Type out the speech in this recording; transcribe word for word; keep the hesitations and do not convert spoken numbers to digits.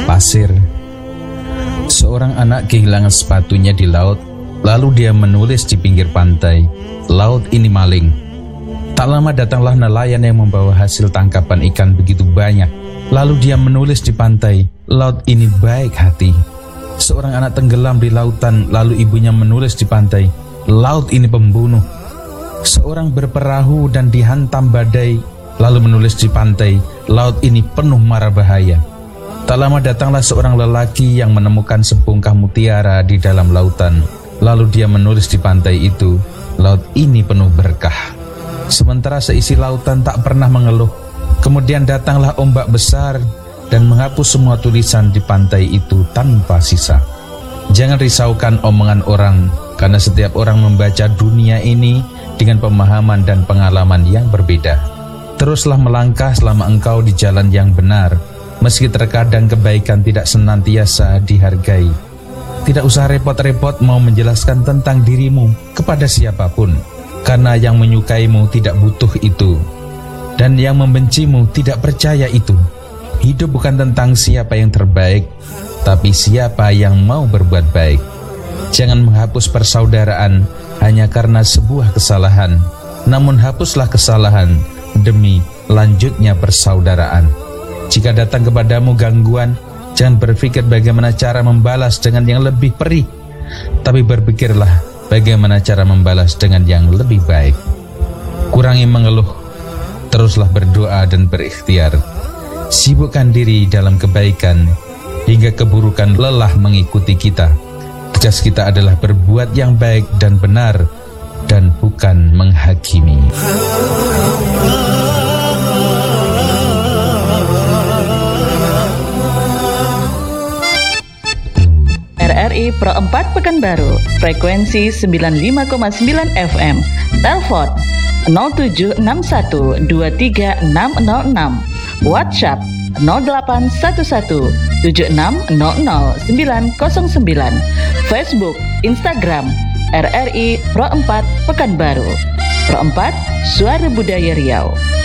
Pasir. Seorang anak kehilangan sepatunya di laut, lalu dia menulis di pinggir pantai, "Laut ini maling." Tak lama datanglah nelayan yang membawa hasil tangkapan ikan begitu banyak. Lalu dia menulis di pantai, "Laut ini baik hati." Seorang anak tenggelam di lautan, lalu ibunya menulis di pantai, "Laut ini pembunuh." Seorang berperahu dan dihantam badai, lalu menulis di pantai, "Laut ini penuh mara bahaya." Tak lama datanglah seorang lelaki yang menemukan sebongkah mutiara di dalam lautan. Lalu dia menulis di pantai itu, "Laut ini penuh berkah." Sementara seisi lautan tak pernah mengeluh. Kemudian datanglah ombak besar dan menghapus semua tulisan di pantai itu tanpa sisa. Jangan risaukan omongan orang, karena setiap orang membaca dunia ini dengan pemahaman dan pengalaman yang berbeda. Teruslah melangkah selama engkau di jalan yang benar, meski terkadang kebaikan tidak senantiasa dihargai. Tidak usah repot-repot mau menjelaskan tentang dirimu kepada siapapun, karena yang menyukaimu tidak butuh itu, dan yang membencimu tidak percaya itu. Hidup bukan tentang siapa yang terbaik, tapi siapa yang mau berbuat baik. Jangan menghapus persaudaraan hanya karena sebuah kesalahan, namun hapuslah kesalahan demi lanjutnya persaudaraan. Jika datang kepadamu gangguan, jangan berpikir bagaimana cara membalas dengan yang lebih perih, tapi berpikirlah bagaimana cara membalas dengan yang lebih baik. Kurangi mengeluh, teruslah berdoa dan berikhtiar. Sibukkan diri dalam kebaikan, hingga keburukan lelah mengikuti kita. Tugas kita adalah berbuat yang baik dan benar, dan bukan menghakimi. R R I Pro empat Pekanbaru, frekuensi sembilan puluh lima koma sembilan F M. Telepon nol tujuh enam satu dua tiga enam nol enam. WhatsApp nol delapan satu satu tujuh enam nol nol sembilan nol sembilan. Facebook, Instagram R R I Pro empat Pekanbaru. Pro empat, Suara Budaya Riau.